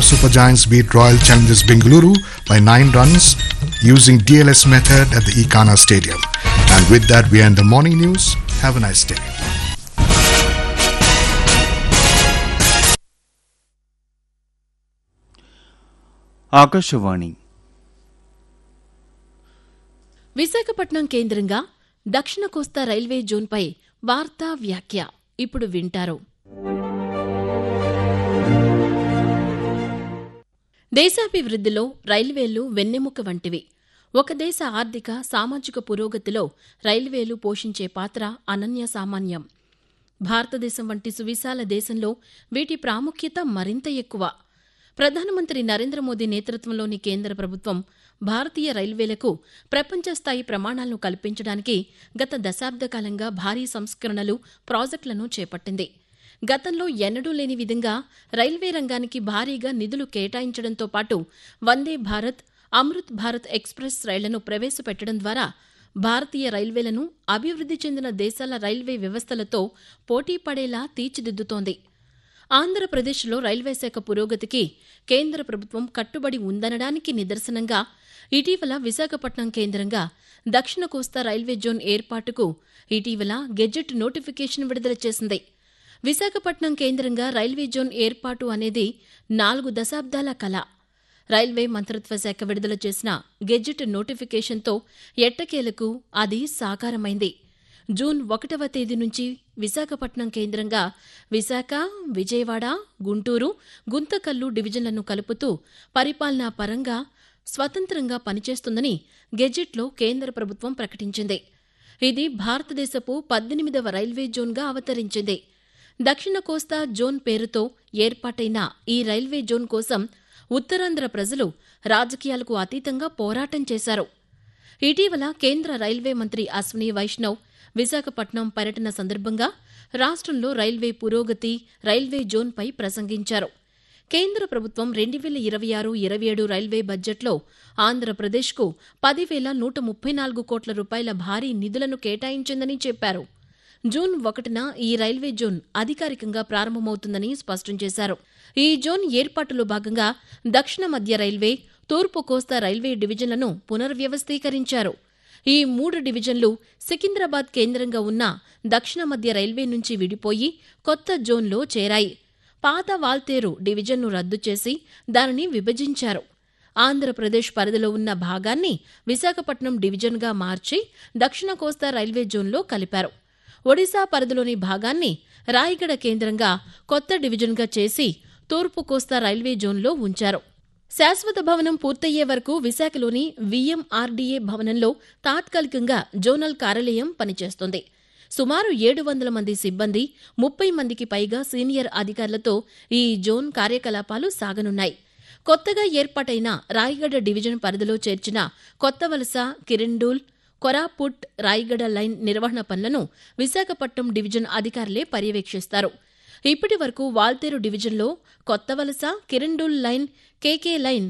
Super Giants beat Royal Challengers Bengaluru by 9 runs using DLS method at the Ekana Stadium. And with that, we end the morning news. Have a nice day. Akashvani Visakhapatnam కేంద్రంగా దక్షిణ కోస్తా railway జోన్పై వార్తా వ్యాఖ్య ఇప్పుడు వింటారు. దేశాభివృద్ధిలో రైల్వేలు వెన్నెముక వంటివి. ఒక దేశ ఆర్థిక సామాజిక పురోగతిలో రైల్వేలు పోషించే పాత్ర అనన్యసామాన్యం. భారతదేశం వంటి సువిశాల దేశంలో వీటి ప్రాముఖ్యత మరింత ఎక్కువ. ప్రధానమంత్రి నరేంద్ర మోదీ నేతృత్వంలోని కేంద్ర ప్రభుత్వం భారతీయ రైల్వేలకు ప్రపంచ స్థాయి ప్రమాణాలను కల్పించడానికి గత దశాబ్ద కాలంగా భారీ సంస్కరణలు, ప్రాజెక్టులను చేపట్టింది. గతంలో ఎన్నడూ లేని విధంగా రైల్వే రంగానికి భారీగా నిధులు కేటాయించడంతో పాటు వందే భారత్, అమృత్ భారత్ ఎక్స్ప్రెస్ రైళ్లను ప్రవేశపెట్టడం ద్వారా భారతీయ రైల్వేలను అభివృద్ధి చెందిన దేశాల రైల్వే వ్యవస్థలతో పోటీ పడేలా తీర్చిదిద్దుతోంది. ఆంధ్రప్రదేశ్లో రైల్వే శాఖ పురోగతికి కేంద్ర ప్రభుత్వం కట్టుబడి ఉందనడానికి నిదర్శనంగా ఇటీవల విశాఖపట్నం కేంద్రంగా దక్షిణ కోస్తా రైల్వే జోన్ ఏర్పాటుకు ఇటీవల గెజెట్ నోటిఫికేషన్ విడుదల చేసింది. విశాఖపట్నం కేంద్రంగా రైల్వే జోన్ ఏర్పాటు అనేది 4 దశాబ్దాల కల. రైల్వే మంత్రిత్వ శాఖ విడుదల చేసిన గెజెట్ నోటిఫికేషన్తో ఎట్టకేలకు అది సాకారమైంది. జూన్ 1వ తేదీ నుంచి విశాఖపట్నం కేంద్రంగా విశాఖ, విజయవాడ, గుంటూరు, గుంతకల్లు డివిజన్లను కలుపుతూ పరిపాలనా పరంగా స్వతంత్రంగా పనిచేస్తుందని గెజెట్లో కేంద్ర ప్రభుత్వం ప్రకటించింది. ఇది భారతదేశపు 18వ రైల్వే జోన్గా అవతరించింది. దక్షిణ కోస్తా జోన్ పేరుతో ఏర్పాటైన ఈ రైల్వే జోన్ కోసం ఉత్తరాంధ్ర ప్రజలు రాజకీయాలకు అతీతంగా పోరాటం చేశారు. ఇటీవల కేంద్ర రైల్వే మంత్రి అశ్విని వైష్ణవ్ విశాఖపట్నం పర్యటన సందర్భంగా రాష్ట్రంలో రైల్వే పురోగతి, రైల్వే జోన్పై ప్రసంగించారు. కేంద్ర ప్రభుత్వం 2026-27 రైల్వే బడ్జెట్లో ఆంధ్రప్రదేశ్కు 10,134 కోట్ల రూపాయల భారీ నిధులను కేటాయించిందని చెప్పారు. జూన్ 1న ఈ రైల్వే జోన్ అధికారికంగా ప్రారంభమవుతుందని స్పష్టం చేశారు. ఈ జోన్ ఏర్పాటులో భాగంగా దక్షిణ మధ్య రైల్వే, తూర్పు కోస్తా రైల్వే డివిజన్లను పునర్వ్యవస్థీకరించారు. ఈ 3 డివిజన్లు సికింద్రాబాద్ కేంద్రంగా ఉన్న దక్షిణ మధ్య రైల్వే నుంచి విడిపోయి కొత్త జోన్లో చేరాయి. పాత వాల్తేరు డివిజన్ను రద్దు చేసి దానిని విభజించారు. ఆంధ్రప్రదేశ్ పరిధిలో ఉన్న భాగాన్ని విశాఖపట్నం డివిజన్గా మార్చి దక్షిణ కోస్తా రైల్వే జోన్లో కలిపారు. ఒడిశా పరిధిలోని భాగాన్ని రాయగడ కేంద్రంగా కొత్త డివిజన్గా చేసి తూర్పు కోస్తా రైల్వే జోన్లో ఉంచారు. శాశ్వత భవనం పూర్తయ్యే వరకు విశాఖలోని విఎంఆర్డీఏ భవనంలో తాత్కాలికంగా జోనల్ కార్యాలయం పనిచేస్తోంది. సుమారు 700 మంది సిబ్బంది, 30 మందికి పైగా సీనియర్ అధికారులతో ఈ జోన్ కార్యకలాపాలు సాగనున్నాయి. కొత్తగా ఏర్పాటైన రాయగడ డివిజన్ పరిధిలో చేర్చిన కొత్తవలస, కిరండూల్, కొరాపుట్, రాయగడ లైన్ నిర్వహణ పనులను విశాఖపట్నం డివిజన్ అధికారులే పర్యవేక్షిస్తారు. ఇప్పటి వరకు వాల్తేరు డివిజన్లో Kothavalasa, Kirandul line, KK line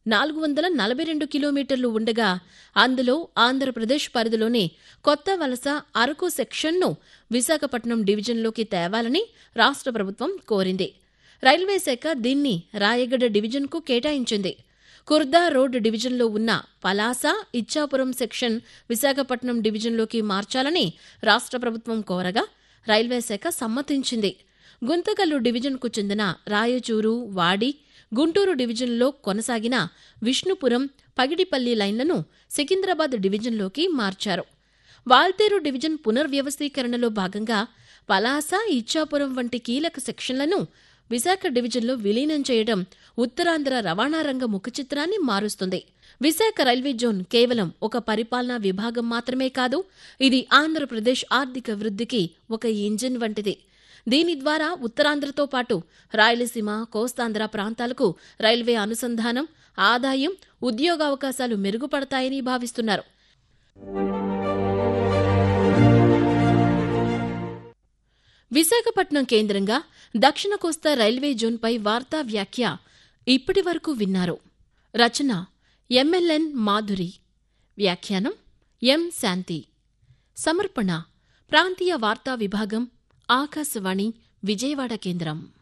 442 కిలోమీటర్లు ఉండగా అందులో ఆంధ్రప్రదేశ్ పరిధిలోని కొత్త వలస, అరకు సెక్షన్ను విశాఖపట్నం డివిజన్లోకి తేవాలని రాష్ట్ర ప్రభుత్వం కోరింది. రైల్వే శాఖ దీన్ని రాయగడ డివిజన్కు కేటాయించింది. కుర్దా రోడ్ డివిజన్లో ఉన్న పలాస, ఇచ్చాపురం సెక్షన్ విశాఖపట్నం డివిజన్లోకి మార్చాలని రాష్ట్ర ప్రభుత్వం కోరగా రైల్వే శాఖ సమ్మతించింది. గుంతకల్లు డివిజన్కు చెందిన రాయచూరు, వాడి, గుంటూరు డివిజన్లో కొనసాగిన విష్ణుపురం, పగిడిపల్లి లైన్లను సికింద్రాబాద్ డివిజన్లోకి మార్చారు. వాల్తేరు డివిజన్ పునర్వ్యవస్థీకరణలో భాగంగా పలాస, ఇచ్చాపురం వంటి కీలక సెక్షన్లను విశాఖ డివిజన్లో విలీనం చేయడం ఉత్తరాంధ్ర రవాణా రంగ ముఖచిత్రాన్ని మారుస్తుంది. విశాఖ రైల్వే జోన్ కేవలం ఒక పరిపాలనా విభాగం మాత్రమే కాదు, ఇది ఆంధ్రప్రదేశ్ ఆర్థిక వృద్ధికి ఒక ఇంజిన్ వంటిది. దీని ద్వారా ఉత్తరాంధ్రతో పాటు రాయలసీమ, కోస్తాంధ్ర ప్రాంతాలకు రైల్వే అనుసంధానం, ఆదాయం, ఉద్యోగావకాశాలు మెరుగుపడతాయని భావిస్తున్నారు. విశాఖపట్నం కేంద్రంగా దక్షిణ కోస్తా రైల్వే జోన్పై వార్తా వ్యాఖ్య ఇప్పటి వరకు విన్నారు. రచన ఎంఎల్ఎన్ మాధురి, వ్యాఖ్యానం ఎం శాంతి, సమర్పణ ప్రాంతీయ వార్తా విభాగం, ఆకాశవాణి విజయవాడ కేంద్రం.